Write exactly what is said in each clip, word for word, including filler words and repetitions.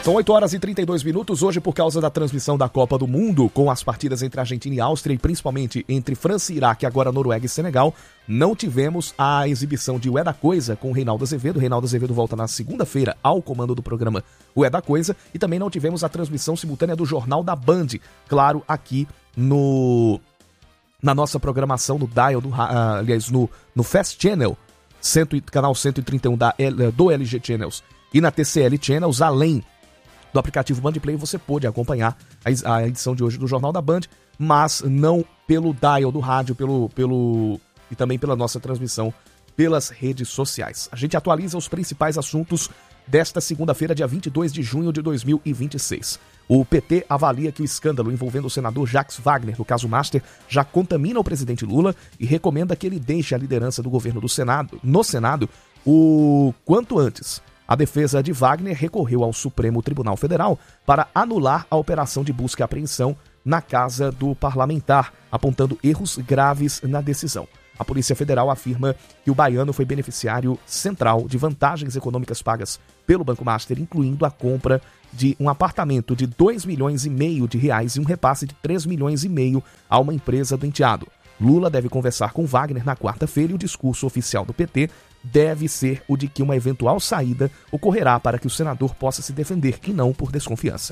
São oito horas e trinta e dois minutos. Hoje, por causa da transmissão da Copa do Mundo, com as partidas entre Argentina e Áustria e principalmente entre França e Iraque, agora Noruega e Senegal, não tivemos a exibição de O É da Coisa com o Reinaldo Azevedo. O Reinaldo Azevedo volta na segunda-feira ao comando do programa O É da Coisa. E também não tivemos a transmissão simultânea do Jornal da Band, claro, aqui no... na nossa programação no Dial, do, uh, aliás, no, no Fast Channel, cem, canal cento e trinta e um da, do L G Channels e na T C L Channels, além do aplicativo Band Play, você pôde acompanhar a, a edição de hoje do Jornal da Band, mas não pelo Dial do rádio, pelo, pelo, e também pela nossa transmissão pelas redes sociais. A gente atualiza os principais assuntos desta segunda-feira, dia vinte e dois de junho de dois mil e vinte e seis. O P T avalia que o escândalo envolvendo o senador Jacques Wagner, no caso Master, já contamina o presidente Lula e recomenda que ele deixe a liderança do governo do Senado, no Senado o quanto antes. A defesa de Wagner recorreu ao Supremo Tribunal Federal para anular a operação de busca e apreensão na casa do parlamentar, apontando erros graves na decisão. A Polícia Federal afirma que o baiano foi beneficiário central de vantagens econômicas pagas pelo Banco Master, incluindo a compra de um apartamento de dois milhões e meio de reais e um repasse de três milhões e meio a uma empresa do enteado. Lula deve conversar com Wagner na quarta-feira e o discurso oficial do P T deve ser o de que uma eventual saída ocorrerá para que o senador possa se defender e não por desconfiança.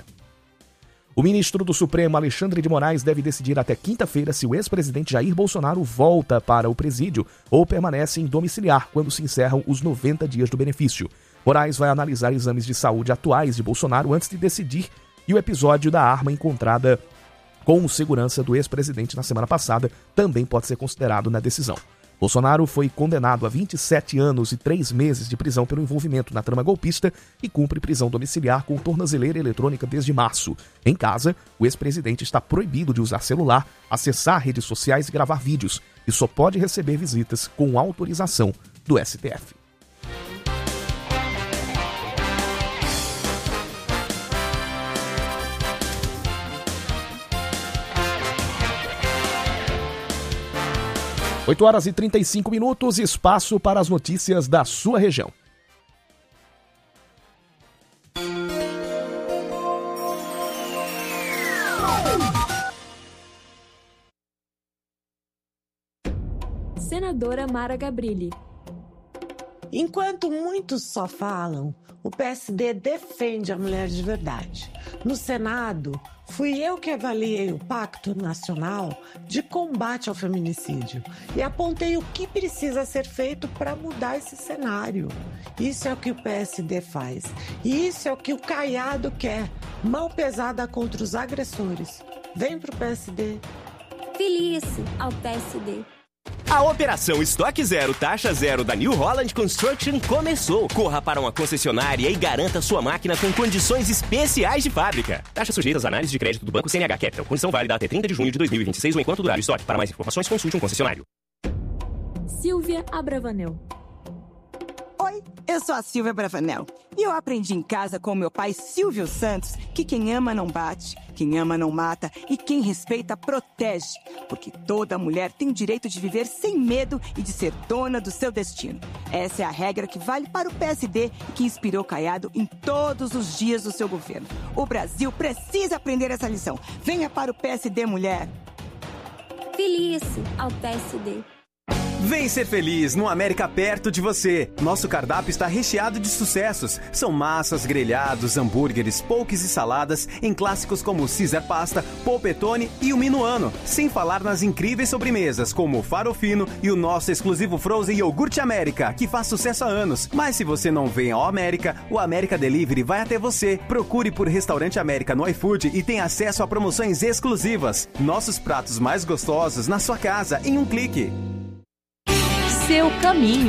O ministro do Supremo, Alexandre de Moraes, deve decidir até quinta-feira se o ex-presidente Jair Bolsonaro volta para o presídio ou permanece em domiciliar quando se encerram os noventa dias do benefício. Moraes vai analisar exames de saúde atuais de Bolsonaro antes de decidir, e o episódio da arma encontrada com segurança do ex-presidente na semana passada também pode ser considerado na decisão. Bolsonaro foi condenado a vinte e sete anos e três meses de prisão pelo envolvimento na trama golpista e cumpre prisão domiciliar com tornozeleira eletrônica desde março. Em casa, o ex-presidente está proibido de usar celular, acessar redes sociais e gravar vídeos, e só pode receber visitas com autorização do S T F. oito horas e trinta e cinco minutos, espaço para as notícias da sua região. Senadora Mara Gabrilli. Enquanto muitos só falam, o P S D defende a mulher de verdade. No Senado, fui eu que avaliei o Pacto Nacional de Combate ao Feminicídio e apontei o que precisa ser feito para mudar esse cenário. Isso é o que o P S D faz. E isso é o que o Caiado quer. Mão pesada contra os agressores. Vem pro P S D. Filie-se ao P S D. A Operação Estoque Zero, Taxa Zero da New Holland Construction começou. Corra para uma concessionária e garanta sua máquina com condições especiais de fábrica. Taxa sujeita às análises de crédito do Banco C N H Capital. Condição válida até trinta de junho de dois mil e vinte e seis ou enquanto durar o estoque. Para mais informações, consulte um concessionário. Silvia Abravanel. Oi, eu sou a Silvia Bravanel e eu aprendi em casa com meu pai Silvio Santos que quem ama não bate, quem ama não mata e quem respeita protege, porque toda mulher tem o direito de viver sem medo e de ser dona do seu destino. Essa é a regra que vale para o P S D e que inspirou Caiado em todos os dias do seu governo. O Brasil precisa aprender essa lição. Venha para o P S D, mulher. Filie-se ao P S D. Vem ser feliz no América perto de você. Nosso cardápio está recheado de sucessos. São massas, grelhados, hambúrgueres, poques e saladas em clássicos como Caesar Pasta, Polpettone e o Minuano. Sem falar nas incríveis sobremesas como o Farofino e o nosso exclusivo Frozen Iogurte América, que faz sucesso há anos. Mas se você não vem ao América, o América Delivery vai até você. Procure por Restaurante América no iFood e tenha acesso a promoções exclusivas. Nossos pratos mais gostosos na sua casa em um clique. Seu caminho.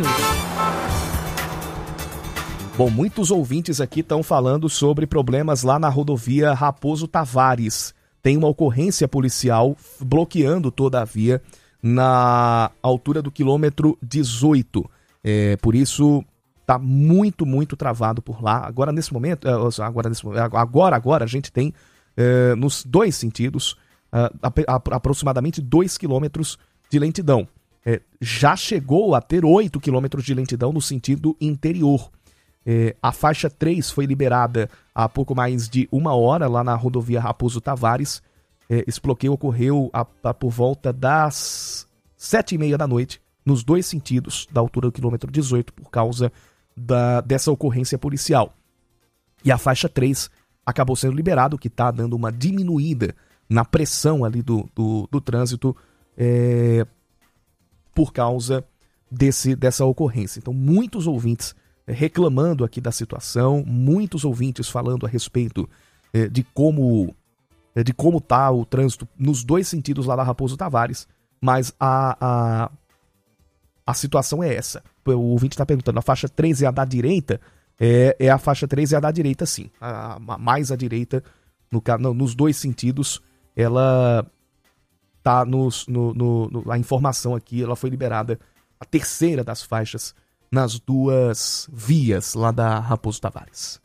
Bom, muitos ouvintes aqui estão falando sobre problemas lá na rodovia Raposo Tavares. Tem uma ocorrência policial bloqueando toda a via na altura do quilômetro dezoito. É, por isso, está muito, muito travado por lá. Agora, nesse momento, agora, nesse, agora, agora a gente tem, é, nos dois sentidos, aproximadamente dois quilômetros de lentidão. É, já chegou a ter oito quilômetros de lentidão no sentido interior. É, a faixa três foi liberada há pouco mais de uma hora lá na rodovia Raposo Tavares. É, esse bloqueio ocorreu a, a, por volta das sete e meia da noite, nos dois sentidos, da altura do quilômetro dezoito, por causa da, dessa ocorrência policial. E a faixa três acabou sendo liberada, o que está dando uma diminuída na pressão ali do, do, do trânsito é, por causa desse, dessa ocorrência. Então, muitos ouvintes reclamando aqui da situação, muitos ouvintes falando a respeito é, de como é, de como está o trânsito nos dois sentidos lá da Raposo Tavares, mas a, a, a situação é essa. O ouvinte está perguntando, a faixa três é a da direita? É, é a faixa três é a da direita, sim. A, a, mais à direita, no, no, nos dois sentidos, ela tá nos, no, no, no, a informação aqui, ela foi liberada, a terceira das faixas, nas duas vias lá da Raposo Tavares.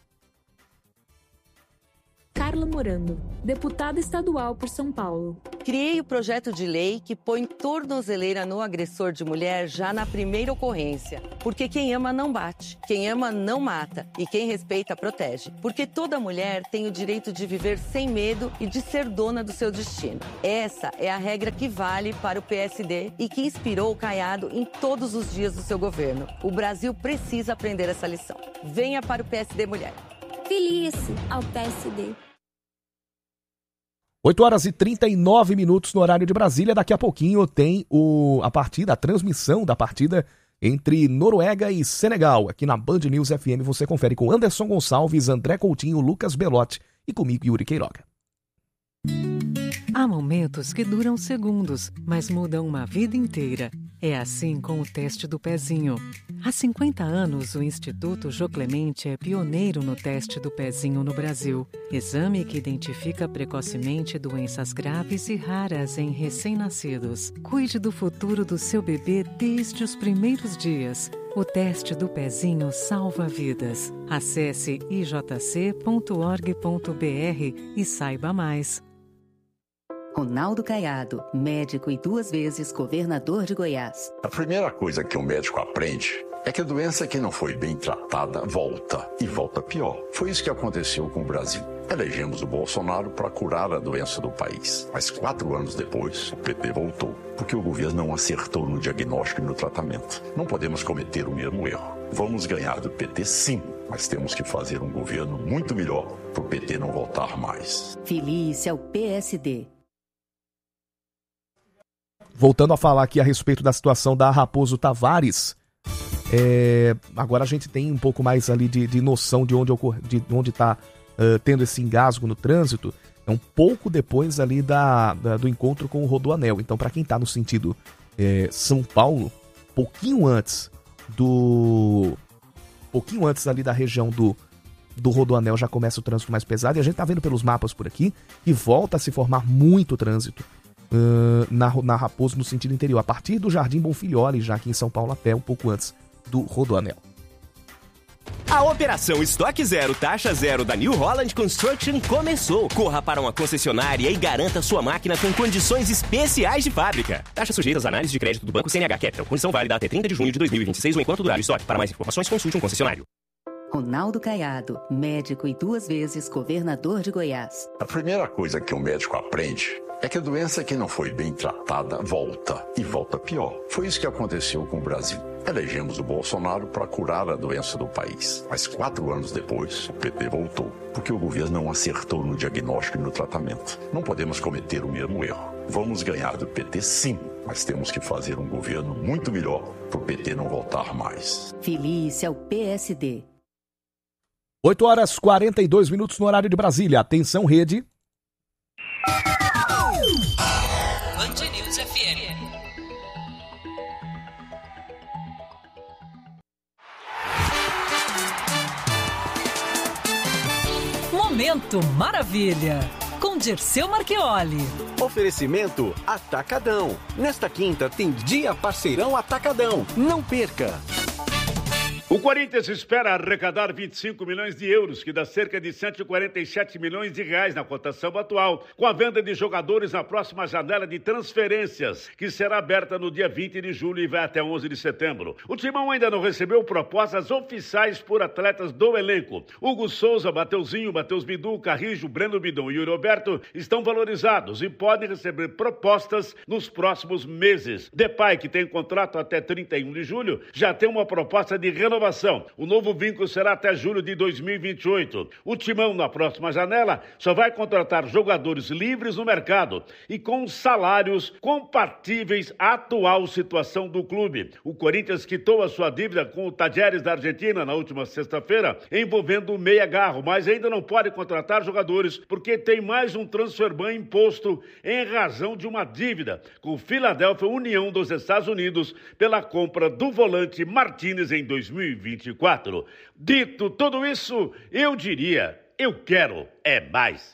Carla Morando, deputada estadual por São Paulo. Criei o projeto de lei que põe tornozeleira no agressor de mulher já na primeira ocorrência. Porque quem ama não bate, quem ama não mata e quem respeita protege. Porque toda mulher tem o direito de viver sem medo e de ser dona do seu destino. Essa é a regra que vale para o P S D e que inspirou o Caiado em todos os dias do seu governo. O Brasil precisa aprender essa lição. Venha para o P S D Mulher. Filie-se ao P S D. oito horas e trinta e nove minutos no horário de Brasília. Daqui a pouquinho tem o, a partida, a transmissão da partida entre Noruega e Senegal. Aqui na Band News F M você confere com Anderson Gonçalves, André Coutinho, Lucas Belotti e comigo, Yuri Queiroga. Há momentos que duram segundos, mas mudam uma vida inteira. É assim com o teste do pezinho. Há cinquenta anos, o Instituto Jô Clemente é pioneiro no teste do pezinho no Brasil. Exame que identifica precocemente doenças graves e raras em recém-nascidos. Cuide do futuro do seu bebê desde os primeiros dias. O teste do pezinho salva vidas. Acesse i j c ponto org ponto b r e saiba mais. Ronaldo Caiado, médico e duas vezes governador de Goiás. A primeira coisa que um médico aprende é que a doença que não foi bem tratada volta, e volta pior. Foi isso que aconteceu com o Brasil. Elegemos o Bolsonaro para curar a doença do país. Mas quatro anos depois, o P T voltou, porque o governo não acertou no diagnóstico e no tratamento. Não podemos cometer o mesmo erro. Vamos ganhar do P T sim, mas temos que fazer um governo muito melhor para o P T não voltar mais. Filie-se ao P S D. Voltando a falar aqui a respeito da situação da Raposo Tavares, é, agora a gente tem um pouco mais ali de, de noção de onde ocorre, de onde está uh, tendo esse engasgo no trânsito. É um pouco depois ali da, da, do encontro com o Rodoanel. Então, para quem está no sentido é, São Paulo, pouquinho antes do... pouquinho antes ali da região do, do Rodoanel já começa o trânsito mais pesado. E a gente está vendo pelos mapas por aqui que volta a se formar muito trânsito. Uh, na, na Raposo no sentido interior, a partir do Jardim Bonfilholi, já aqui em São Paulo, até um pouco antes do Rodoanel. A Operação Estoque Zero, Taxa Zero da New Holland Construction começou. Corra para uma concessionária e garanta sua máquina com condições especiais de fábrica. Taxa sujeita às análises de crédito do Banco C N H Capital. Condição válida até trinta de junho de dois mil e vinte e seis ou enquanto durar o estoque. Para mais informações, consulte um concessionário. Ronaldo Caiado, médico e duas vezes governador de Goiás. A primeira coisa que um médico aprende é que a doença que não foi bem tratada volta, e volta pior. Foi isso que aconteceu com o Brasil. Elegemos o Bolsonaro para curar a doença do país. Mas quatro anos depois, o P T voltou, porque o governo não acertou no diagnóstico e no tratamento. Não podemos cometer o mesmo erro. Vamos ganhar do P T sim, mas temos que fazer um governo muito melhor para o P T não voltar mais. Filie-se ao P S D. oito horas e quarenta e dois minutos no horário de Brasília. Atenção, rede. Band News F M. Momento Maravilha, com Dirceu Marchioli. Oferecimento Atacadão. Nesta quinta tem Dia Parceirão Atacadão. Não perca! O Corinthians espera arrecadar vinte e cinco milhões de euros, que dá cerca de cento e quarenta e sete milhões de reais na cotação atual, com a venda de jogadores na próxima janela de transferências, que será aberta no dia vinte de julho e vai até onze de setembro. O Timão ainda não recebeu propostas oficiais por atletas do elenco. Hugo Souza, Mateuzinho, Matheus Bidu, Carrijo, Breno Bidon e Yuri Roberto estão valorizados e podem receber propostas nos próximos meses. Depay, que tem contrato até trinta e um de julho, já tem uma proposta de renovação. O novo vínculo será até julho de dois mil e vinte e oito. O Timão, na próxima janela, só vai contratar jogadores livres no mercado e com salários compatíveis à atual situação do clube. O Corinthians quitou a sua dívida com o Tajeres da Argentina na última sexta-feira, envolvendo o Meia Garro, mas ainda não pode contratar jogadores porque tem mais um transfer ban imposto em razão de uma dívida com o Philadelphia União dos Estados Unidos pela compra do volante Martínez em dois mil e vinte e quatro. Dito tudo isso, eu diria, eu quero é mais.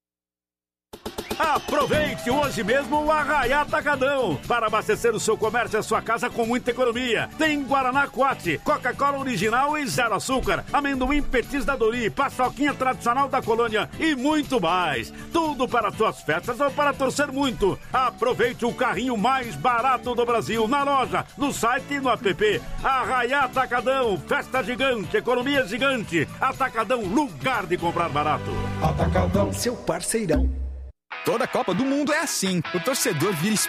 Aproveite hoje mesmo o Arraiá Atacadão para abastecer o seu comércio e a sua casa com muita economia. Tem Guaraná Quat, Coca-Cola original e zero açúcar, amendoim Petis da Dori, paçoquinha tradicional da colônia e muito mais. Tudo para suas festas ou para torcer muito. Aproveite o carrinho mais barato do Brasil na loja, no site e no app. Arraiá Atacadão, festa gigante, economia gigante. Atacadão, lugar de comprar barato. Atacadão, seu parceirão. Toda Copa do Mundo é assim. O torcedor vira